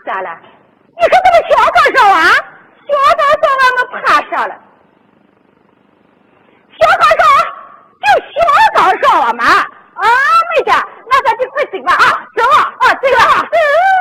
咋了？你说这个小多少啊？小多少俺们怕啥了？小多少就小多少啊嘛！